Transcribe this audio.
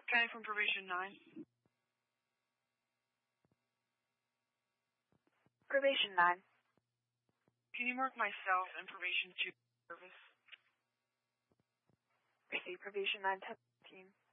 County from Probation 9. Probation 9. Can you mark myself and Probation 2 service? Receive Probation 9 team.